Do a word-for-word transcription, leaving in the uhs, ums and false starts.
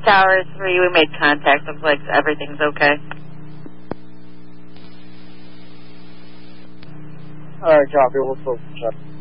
Tower three, we made contact. Looks like everything's okay. Alright, copy. We'll close the check.